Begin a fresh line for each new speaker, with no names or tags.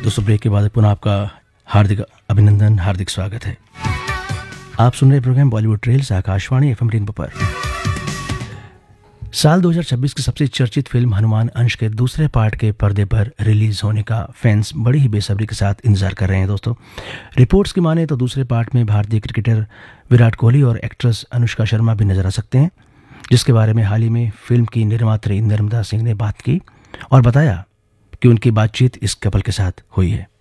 दोस्तों ब्रेक के बाद पुनः आपका हार्दिक अभिनंदन, हार्दिक स्वागत है। आप सुन रहे programme Bollywood trails Akashvani FM rainbow पर। साल 2026 की सबसे चर्चित फिल्म हनुमान अंश के दूसरे पार्ट के पर्दे पर रिलीज होने का फैंस बड़ी ही बेसब्री के साथ इंतजार कर रहे हैं। दोस्तों रिपोर्ट्स की माने तो दूसरे पार्ट में भारतीय क्रिकेटर विराट कोहली और एक्ट्रेस अनुष्का शर्मा भी नजर आ सकते हैं, जिसके बारे में हाल ही में फिल्म की निर्मात्री नर्मदा सिंह ने बात की और बताया कि उनकी बातचीत इस कपल के साथ हुई है।